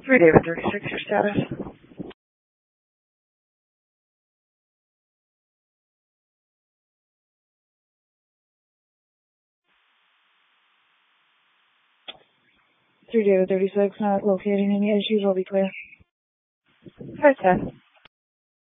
3 David 36, your status. 3 David 36, not locating any issues, will be clear. 510.